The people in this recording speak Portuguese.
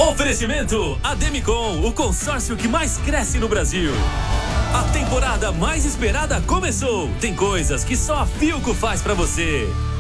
Oferecimento Ademicon, o consórcio que mais cresce no Brasil. A temporada mais esperada começou. Tem coisas que só a Philco faz pra você.